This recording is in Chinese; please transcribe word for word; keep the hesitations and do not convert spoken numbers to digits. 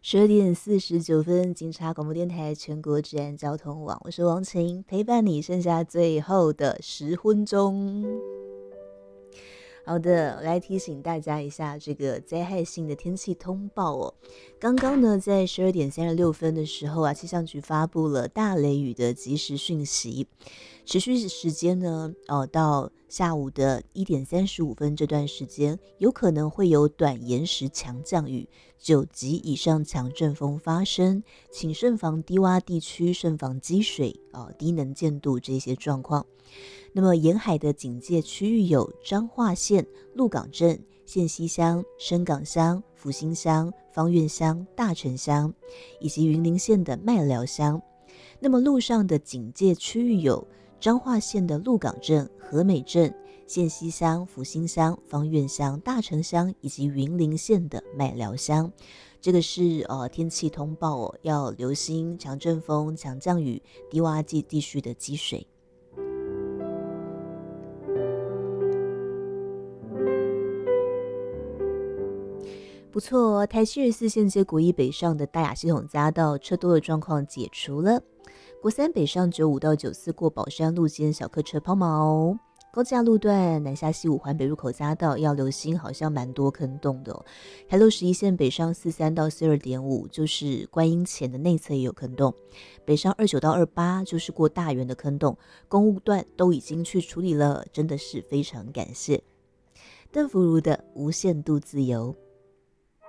十二点四十九分，警察广播电台全国治安交通网，我是王晴，陪伴你剩下最后的十分钟。好的，来提醒大家一下这个灾害性的天气通报哦。刚刚呢，在十二点三十六分的时候啊，气象局发布了大雷雨的即时讯息，持续时间呢，哦，到下午的一点三十五分这段时间，有可能会有短延时强降雨，九级以上强阵风发生，请慎防低洼地区，慎防积水、哦、低能见度这些状况。那么沿海的警戒区域有彰化县鹿港镇、线西乡、深港乡、福兴乡、芳苑乡、大城乡，以及云林县的麦寮乡。那么陆上的警戒区域有彰化县的鹿港镇、和美镇、线西乡、福兴乡、芳苑乡、大城乡，以及云林县的麦寮乡。这个是呃天气通报哦，要留心强阵风、强降雨、低洼地地区的积水。不错哦，台七十四线接国一北上的大雅系统匝道车多的状况解除了，国三北上九五到九四过宝山路间小客车抛锚，高架路段南下西五环北入口匝道要留心，好像蛮多坑洞的哦。台六十一线北上四三到四二点五，就是观音前的内侧也有坑洞，北上二九到二八就是过大园的坑洞，公务段都已经去处理了，真的是非常感谢。邓福如的无限度自由。